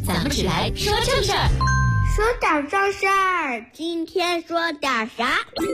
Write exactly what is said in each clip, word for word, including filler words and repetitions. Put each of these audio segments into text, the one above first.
咱们只来说正事儿。 说点正事儿，今天说点啥？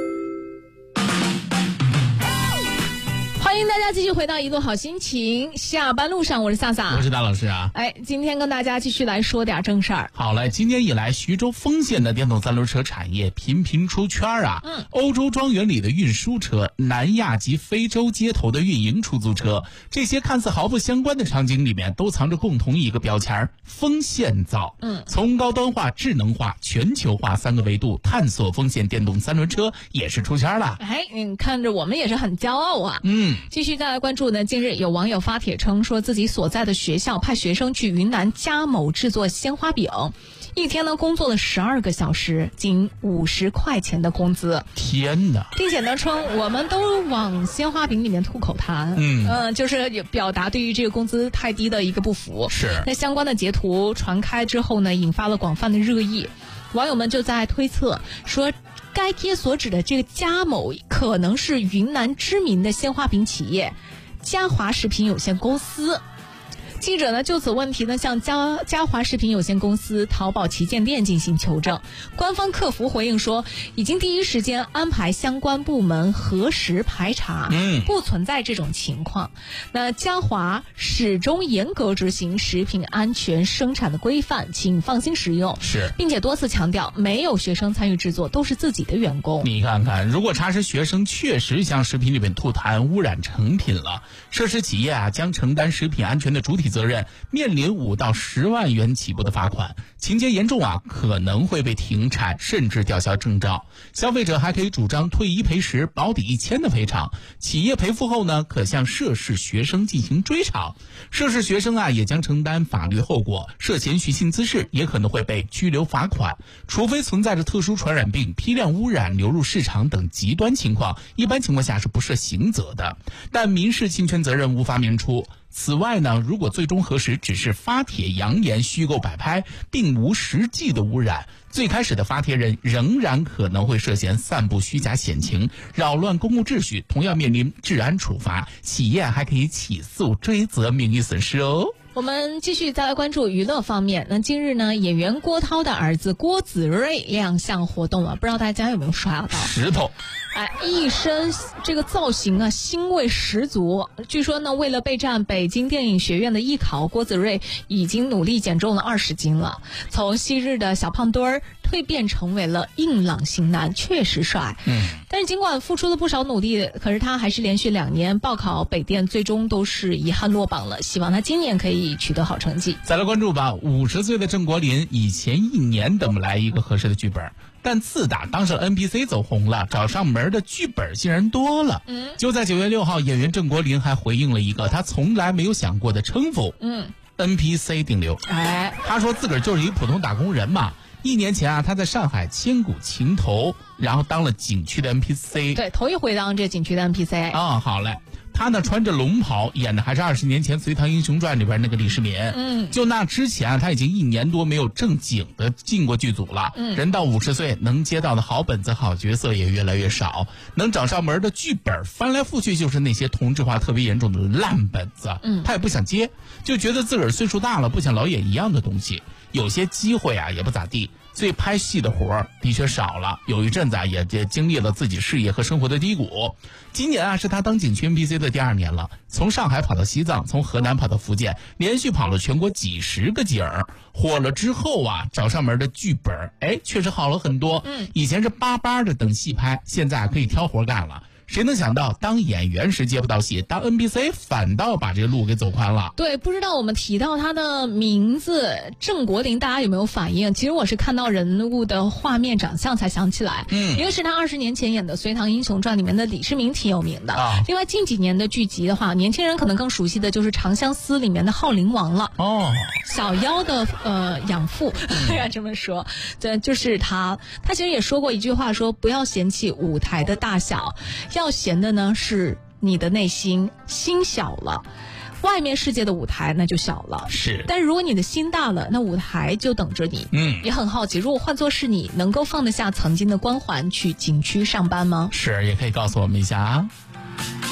欢迎大家继续回到一路好心情。下班路上，我是萨萨， 我是大老师啊。 哎，今天跟大家继续来说点正事儿。 好嘞，今年以来，徐州丰县的电动三轮车产业频频出圈啊。嗯，欧洲庄园里的运输车，南亚及非洲街头的运营出租车，这些看似毫不相关的场景里面，都藏着共同一个标签：丰县造。嗯，从高端化、智能化、全球化三个维度探索丰县电动三轮车，也是出圈了。 哎，你看着我们也是很骄傲啊。 嗯。 继续再来关注呢，近日有网友发帖称说自己所在的学校派学生去云南嘉某制作鲜花饼，一天呢工作了十二个小时，仅五十块钱的工资。 天哪！ 并且呢称我们都往鲜花饼里面吐口痰，嗯嗯、呃，就是表达对于这个工资太低的一个不服。 是。 那相关的截图传开之后呢，引发了广泛的热议，网友们就在推测说，该帖所指的这个嘉某可能是云南知名的鲜花饼企业嘉华食品有限公司。记者呢就此问题呢向嘉嘉华食品有限公司淘宝旗舰店进行求证，官方客服回应说已经第一时间安排相关部门核实排查，嗯，不存在这种情况。那嘉华始终严格执行食品安全生产的规范，请放心食用。 是， 并且多次强调没有学生参与制作，都是自己的员工。 你看看，如果查实学生确实向食品里面吐痰污染成品了，涉事企业啊将承担食品安全的主体责任，面临五到十万元起步的罚款，情节严重啊，可能会被停产甚至吊销证照。消费者还可以主张退一赔十、保底一千的赔偿。企业赔付后呢，可向涉事学生进行追偿。涉事学生啊，也将承担法律后果，涉嫌寻衅滋事，也可能会被拘留罚款。除非存在着特殊传染病、批量污染流入市场等极端情况，一般情况下是不设刑责的。但民事侵权责任无法免除。此外呢，如果最终核实只是发帖扬言、虚构摆拍，并无实际的污染，最开始的发帖人仍然可能会涉嫌散布虚假险情、扰乱公共秩序，同样面临治安处罚。企业还可以起诉追责名誉损失哦。 我们继续再来关注娱乐方面。那近日呢，演员郭涛的儿子郭子睿亮相活动了，不知道大家有没有刷到？ 石头， 哎，一身这个造型啊，腥味十足。据说呢，为了备战北京电影学院的艺考，郭子睿已经努力减重了二十斤了，从昔日的小胖墩儿蜕变成为了硬朗型男，确实帅。嗯，但是尽管付出了不少努力，可是他还是连续两年报考北电，最终都是遗憾落榜了。希望他今年可以取得好成绩。 再来关注吧，五十岁的郑国林以前一年等不来一个合适的剧本，但自打当上 N P C 走红了，找上门的剧本竟然多了。嗯，就在九月六号，演员郑国林还回应了一个他从来没有想过的称呼，嗯 ，N P C 顶流。哎，他说自个儿就是一普通打工人嘛。一年前啊，他在上海千古情投，然后当了景区的 N P C。 对，头一回当这景区的 N P C。 啊，好嘞。他呢穿着龙袍演的还是二十年前《隋唐英雄传》里边那个李世民。嗯，就那之前啊，他已经一年多没有正经的进过剧组了。嗯，人到五十岁，能接到的好本子、好角色也越来越少，能找上门的剧本翻来覆去就是那些同质化特别严重的烂本子。嗯，他也不想接，就觉得自个儿岁数大了，不想老演一样的东西。有些机会啊也不咋地，所以拍戏的活儿的确少了。有一阵子啊也也经历了自己事业和生活的低谷。今年啊是他当景区 N P C 的第二年了，从上海跑到西藏，从河南跑到福建，连续跑了全国几十个景儿。火了之后啊，找上门的剧本，哎，确实好了很多。嗯，以前是巴巴的等戏拍，现在可以挑活干了。谁能想到当演员时接不到戏，当 N P C 反倒把这个路给走宽了。 对，不知道我们提到他的名字郑国林，大家有没有反应？其实我是看到人物的画面长相才想起来。嗯，一个是他二十年前演的《隋唐英雄传》里面的李世民挺有名的。啊，另外近几年的剧集的话，年轻人可能更熟悉的就是《长相思》里面的浩灵王了。哦，小妖的呃养父，应该这么说，这就是他。他其实也说过一句话，说不要嫌弃舞台的大小，要嫌的呢是你的内心，心小了，外面世界的舞台那就小了。 是， 但是如果你的心大了，那舞台就等着你。嗯，也很好奇，如果换作是你，能够放得下曾经的光环去景区上班吗？ 是，也可以告诉我们一下啊。